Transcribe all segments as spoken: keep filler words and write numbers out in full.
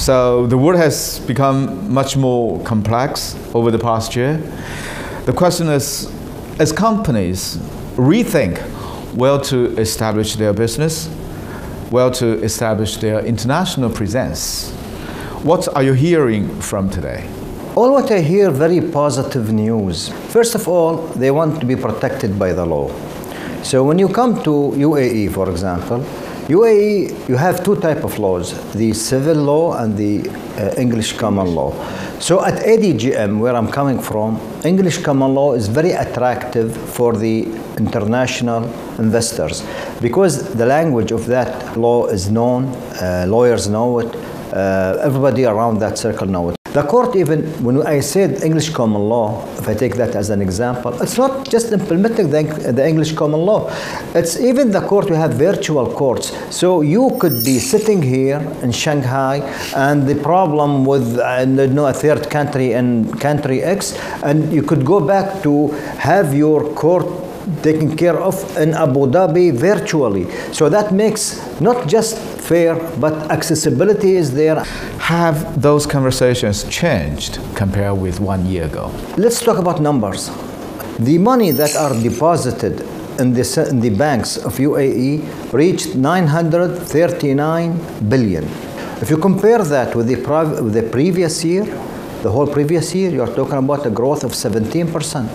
So the world has become much more complex over the past year. The question is, as companies rethink where to establish their business, where to establish their international presence, what are you hearing from today? All what I hear, very positive news. First of all, they want to be protected by the law. So when you come to U A E, for example, U A E, you have two types of laws, the civil law and the uh, English common law. So at A D G M, where I'm coming from, English common law is very attractive for the international investors because the language of that law is known, uh, lawyers know it, uh, everybody around that circle know it. The court, even when I said English common law, if I take that as an example, it's not just implementing the, the English common law. It's even the court, we have virtual courts. So you could be sitting here in Shanghai and the problem with uh, you know, a third country in country X, and you could go back to have your court taken care of in Abu Dhabi virtually. So that makes not just fair, but accessibility is there. Have those conversations changed compared with one year ago? Let's talk about numbers. The money that are deposited in the, in the banks of U A E reached nine hundred thirty-nine billion. If you compare that with the, with the previous year, the whole previous year, you're talking about a growth of seventeen percent.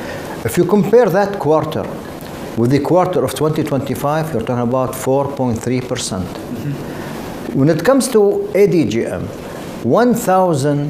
If you compare that quarter with the quarter of twenty twenty-five, you're talking about four point three percent. Mm-hmm. When it comes to A D G M, one thousand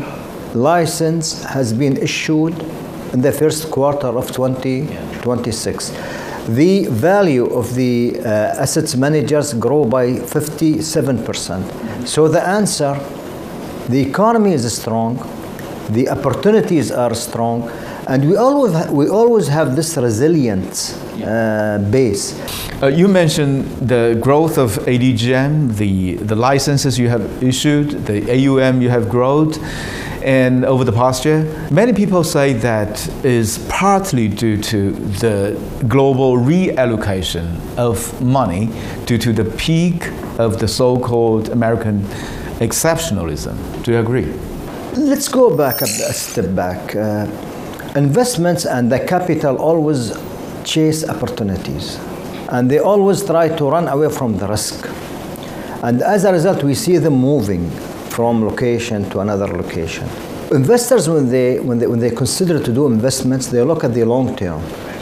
license has been issued in the first quarter of twenty twenty-six. The value of the uh, assets managers grow by fifty-seven percent. Mm-hmm. So the answer, the economy is strong, the opportunities are strong, and we always, ha we always have this resilient uh, base. Uh, you mentioned the growth of A D G M, the, the licenses you have issued, the A U M you have grown, and over the past year. Many people say that is partly due to the global reallocation of money due to the peak of the so-called American exceptionalism. Do you agree? Let's go back a, a step back. Uh, investments and the capital always chase opportunities, and they always try to run away from the risk. And as a result, we see them moving from location to another location. Investors, when they, when they, when they consider to do investments, they look at the long term,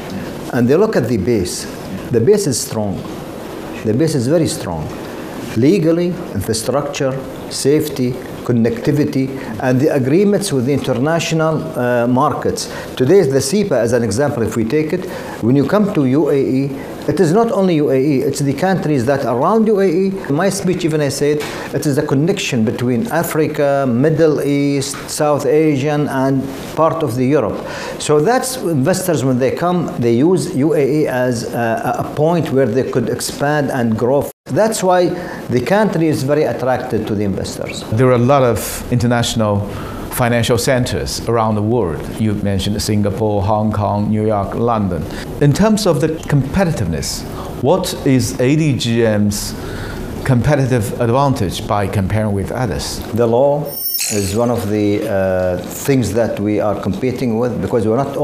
and they look at the base. The base is strong. The base is very strong. Legally, infrastructure, safety, connectivity, and the agreements with the international uh, markets. Today, the C E P A, as an example, if we take it, when you come to U A E, it is not only U A E, it's the countries that are around U A E. In my speech, even I said, it is the connection between Africa, Middle East, South Asian, and part of the Europe. So that's investors, when they come, they use U A E as a, a point where they could expand and grow. That's why the country is very attracted to the investors. There are a lot of international financial centers around the world. You mentioned Singapore, Hong Kong, New York, London. In terms of the competitiveness, what is A D G M's competitive advantage by comparing with others? The law is one of the uh, things that we are competing with, because we're not